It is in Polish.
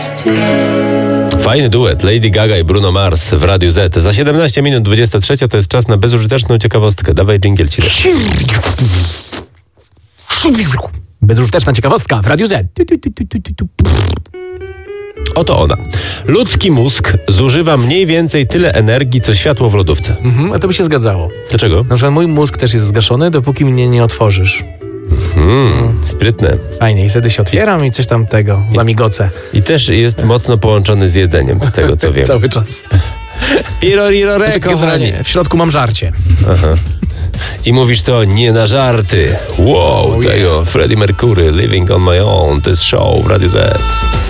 Fajny duet, Lady Gaga i Bruno Mars w Radiu Z. Za 17 minut 23 to jest czas na bezużyteczną ciekawostkę. Dawaj dżingiel ci. Bezużyteczna ciekawostka w Radiu Z. Oto ona. Ludzki mózg zużywa mniej więcej tyle energii, co światło w lodówce. A to by się zgadzało. Dlaczego? Na przykład mój mózg też jest zgaszony, dopóki mnie nie otworzysz. Sprytne. Fajnie, i wtedy się otwieram i coś tam tego, zamigocę. I też jest mocno połączony z jedzeniem, z tego co wiem. Cały czas. Pirori, kochanie. W środku mam żarcie. Aha. I mówisz to nie na żarty. Wow, tego. Freddie Mercury, Living on My Own. To jest show w Radiu Z.